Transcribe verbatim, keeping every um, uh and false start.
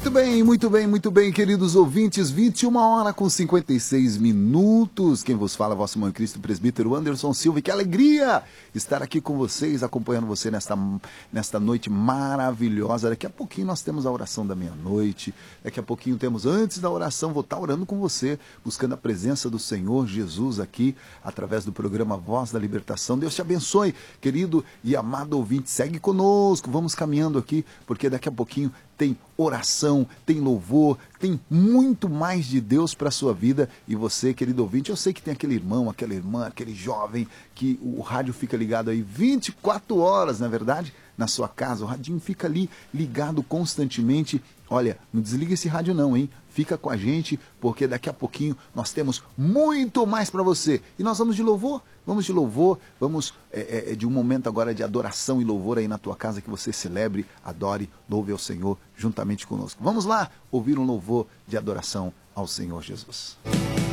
Muito bem, muito bem, muito bem, queridos ouvintes, vinte e uma horas com cinquenta e seis minutos. Quem vos fala, vosso irmão em Cristo, presbítero Anderson Silva. E que alegria estar aqui com vocês, acompanhando você nesta, nesta noite maravilhosa. Daqui a pouquinho nós temos a oração da meia-noite. Daqui a pouquinho temos, antes da oração, vou estar orando com você, buscando a presença do Senhor Jesus aqui, através do programa Voz da Libertação. Deus te abençoe, querido e amado ouvinte. Segue conosco, vamos caminhando aqui, porque daqui a pouquinho tem oração, tem louvor, tem muito mais de Deus para a sua vida. E você, querido ouvinte, eu sei que tem aquele irmão, aquela irmã, aquele jovem que o rádio fica ligado aí vinte e quatro horas, na verdade, na sua casa. O radinho fica ali ligado constantemente. Olha, não desliga esse rádio não, hein? Fica com a gente, porque daqui a pouquinho nós temos muito mais para você. E nós vamos de louvor, vamos de louvor, vamos é, é, de um momento agora de adoração e louvor aí na tua casa, que você celebre, adore, louve ao Senhor juntamente conosco. Vamos lá ouvir um louvor de adoração ao Senhor Jesus.